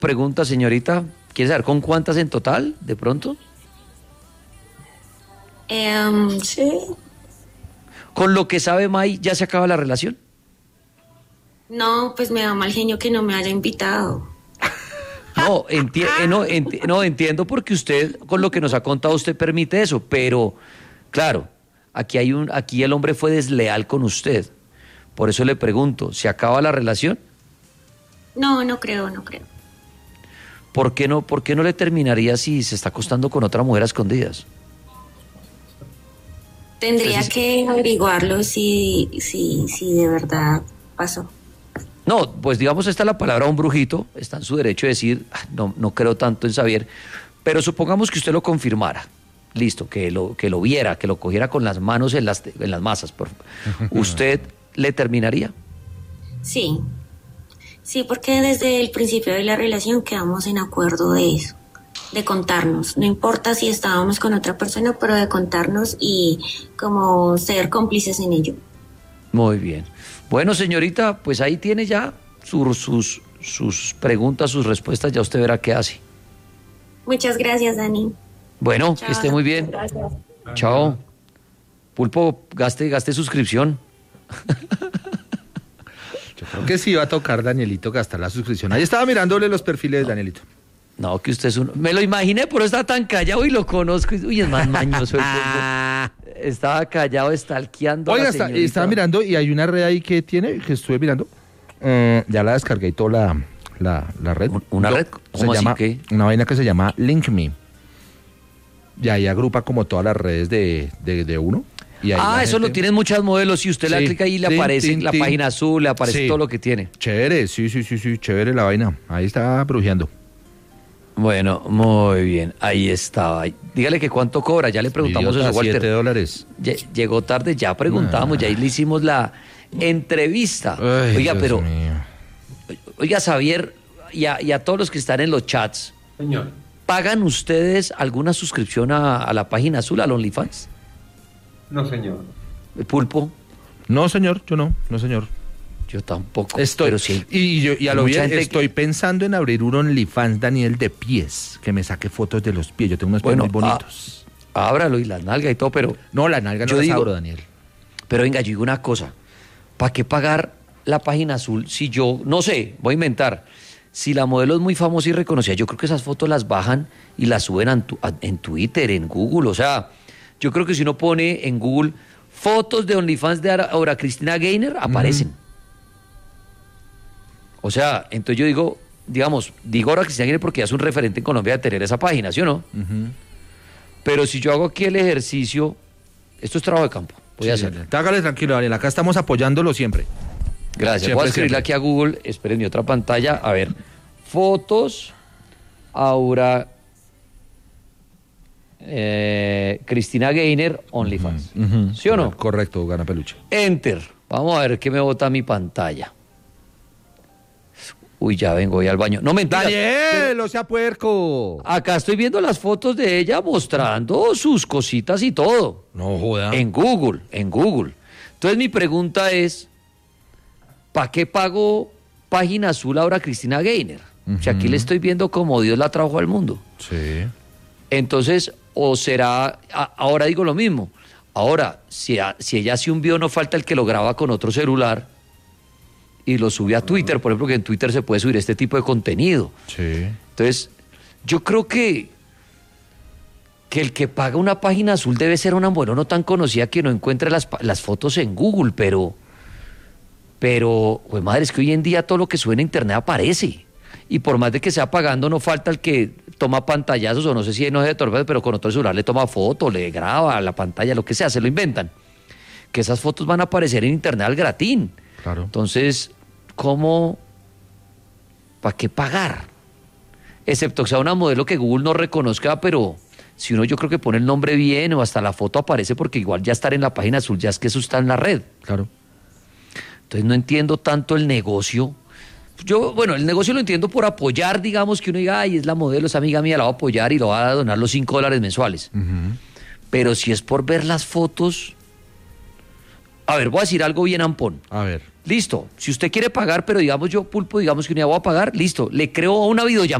pregunta, señorita. ¿Quiere saber con cuántas en total, de pronto? Sí. Con lo que sabe May, ¿ya se acaba la relación? No, pues me da mal genio que no me haya invitado. No, entiendo porque usted, con lo que nos ha contado, usted permite eso, pero, claro, aquí el hombre fue desleal con usted. Por eso le pregunto, ¿se acaba la relación? No, no creo. ¿Por qué no le terminaría si se está acostando con otra mujer a escondidas? Tendría que averiguarlo si de verdad pasó. No, pues digamos, esta es la palabra un brujito, está en su derecho de decir, no creo tanto en saber, pero supongamos que usted lo confirmara, listo, que lo viera, que lo cogiera con las manos en las masas, ¿usted le terminaría? Sí, porque desde el principio de la relación quedamos en acuerdo de eso, de contarnos, no importa si estábamos con otra persona, pero de contarnos y como ser cómplices en ello. Muy bien. Bueno, señorita, pues ahí tiene ya sus preguntas, sus respuestas, ya usted verá qué hace. Muchas gracias, Dani. Bueno, Chao, que esté muy bien. Gracias. Chao. Pulpo, gaste suscripción. Yo creo que sí va a tocar, Danielito, gastar la suscripción. Ahí estaba mirándole los perfiles de Danielito. No, que usted es me lo imaginé, pero está tan callado y lo conozco. Uy, es más mañoso el Pulpo. Estaba callado, stalkeando. Oiga, estaba mirando y hay una red ahí que estuve mirando. Ya la descargué y toda la red. ¿Una red? ¿Cómo así que? Una vaina que se llama LinkMe. Y ahí agrupa como todas las redes de uno. Y ahí eso lo tienen muchas modelos. Si usted le clica ahí, le aparece la página azul, le aparece todo lo que tiene. Chévere, sí, chévere la vaina. Ahí está brujeando. Bueno, muy bien, ahí estaba. Dígale que cuánto cobra, ya le preguntamos eso a Walter. $7. Llegó tarde, ya preguntamos, ya le hicimos la entrevista. Ay, oiga, Dios pero, mío. Oiga, Xavier, y a todos los que están en los chats, Señor. ¿pagan ustedes alguna suscripción a la página azul, al OnlyFans? No, señor. ¿El Pulpo? No, señor, yo no, señor. Yo tampoco. Pero sí. Y a lo mucha bien gente estoy pensando en abrir un OnlyFans, Daniel, de pies, que me saque fotos de los pies. Yo tengo unos pies muy bonitos. Ábralo y la nalga y todo, pero... No, la nalga no la abro, Daniel. Pero venga, yo digo una cosa. ¿Para qué pagar la página azul si yo, no sé, voy a inventar, si la modelo es muy famosa y reconocida, yo creo que esas fotos las bajan y las suben en Twitter, en Google, o sea, yo creo que si uno pone en Google fotos de OnlyFans de Aura Cristina Gaynor, aparecen. O sea, entonces yo digo Aura Cristina Gaynor porque ya es un referente en Colombia de tener esa página, ¿sí o no? Pero si yo hago aquí el ejercicio, esto es trabajo de campo, voy a hacerlo. Hágale tranquilo, Daniel, acá estamos apoyándolo siempre. Gracias. Siempre, voy a escribirle aquí a Google, esperen mi otra pantalla, a ver, fotos, Aura, Cristina Gaynor, OnlyFans. ¿Sí o no? Correcto, gana peluche. Enter. Vamos a ver qué me bota mi pantalla. Uy, ya vengo, voy al baño. No, mentira. ¡Daniel, no sea puerco! Acá estoy viendo las fotos de ella mostrando sus cositas y todo. No joda. En Google. Entonces mi pregunta es, ¿para qué pago página azul ahora Cristina Gaynor? O sea, aquí le estoy viendo como Dios la trajo al mundo. Sí. Entonces, o será, ahora digo lo mismo. Ahora, si ella hace un video, no falta el que lo graba con otro celular y lo sube a Twitter, por ejemplo, que en Twitter se puede subir este tipo de contenido. Sí. Entonces, yo creo que el que paga una página azul debe ser una modelo no tan conocida que no encuentre las fotos en Google, pero, pues madre, es que hoy en día todo lo que sube en internet aparece. Y por más de que sea pagando, no falta el que toma pantallazos, o no sé si no es de torpe, pero con otro celular le toma foto, le graba la pantalla, lo que sea, se lo inventan. Que esas fotos van a aparecer en internet al gratín. Claro. Entonces, ¿para qué pagar? Excepto que sea una modelo que Google no reconozca, pero si uno yo creo que pone el nombre bien o hasta la foto aparece, porque igual ya estar en la página azul ya es que eso está en la red. Claro. Entonces no entiendo tanto el negocio. El negocio lo entiendo por apoyar, digamos, que uno diga, ay, es la modelo, es amiga mía, la voy a apoyar y lo va a donar los $5 mensuales. Pero si es por ver las fotos... A ver, voy a decir algo bien ampón. A ver. listo. Si usted quiere pagar, pero digamos yo, Pulpo, digamos que un día voy a pagar, listo. Le creo una videollamada